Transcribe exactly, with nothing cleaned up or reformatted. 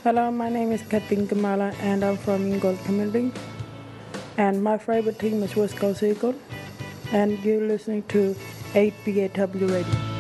Hello, my name is Katin Kamala and I'm from Ingold Community. And my favorite team is West Coast Eagle. And you're listening to eight B A W Radio.